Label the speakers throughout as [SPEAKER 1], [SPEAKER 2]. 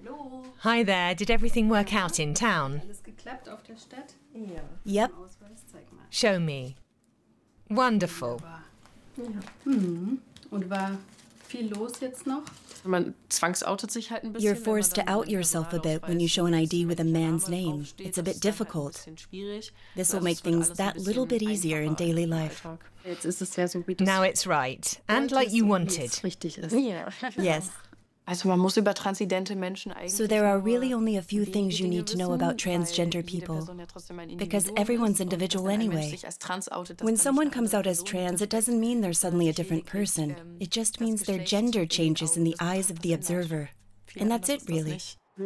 [SPEAKER 1] Hi there, did everything work out in town?
[SPEAKER 2] Yep.
[SPEAKER 1] Show me. Wonderful.
[SPEAKER 3] Und war viel los jetzt noch?
[SPEAKER 2] You're forced to out yourself a bit when you show an ID with a man's name. It's a bit difficult. This will make things that little bit easier in daily life.
[SPEAKER 1] Now it's right, and like you wanted.
[SPEAKER 2] Yes. So there are really only a few things you need to know about transgender people, because everyone's individual anyway. When someone comes out as trans, it doesn't mean they're suddenly a different person. It just means their gender changes in the eyes of the observer. And that's it, really.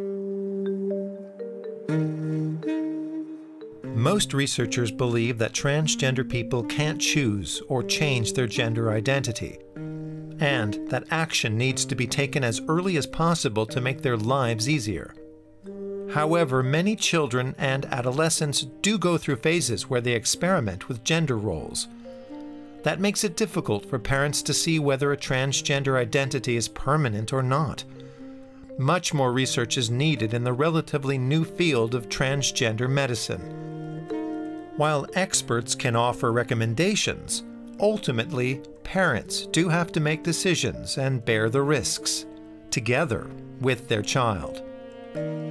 [SPEAKER 4] Most researchers believe that transgender people can't choose or change their gender identity, and that action needs to be taken as early as possible to make their lives easier. However, many children and adolescents do go through phases where they experiment with gender roles. That makes it difficult for parents to see whether a transgender identity is permanent or not. Much more research is needed in the relatively new field of transgender medicine. While experts can offer recommendations, ultimately, parents do have to make decisions and bear the risks, together with their child.